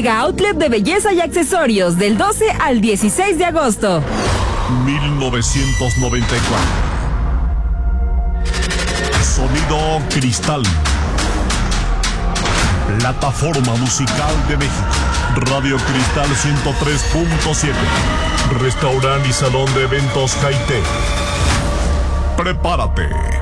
Mega Outlet de belleza y accesorios del 12 al 16 de agosto. 1994. Sonido Cristal. Plataforma musical de México. Radio Cristal 103.7. Restaurante y salón de eventos Jaité. Prepárate